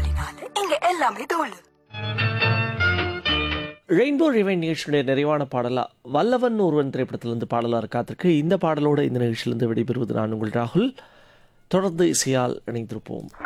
102.4 இங்க எல்லாமே தோழு. ரெயின்போ ரிவைன் நிகழ்ச்சியுடைய நிறைவான பாடலாக வல்லவன் ஒருவன் திரைப்படத்திலிருந்து பாடலாக காத்திருக்கு. இந்த பாடலோடு இந்த நிகழ்ச்சியிலிருந்து விடைபெறுவது நான் உங்கள் ராகுல். தொடர்ந்து இசையால் இணைந்திருப்போம்.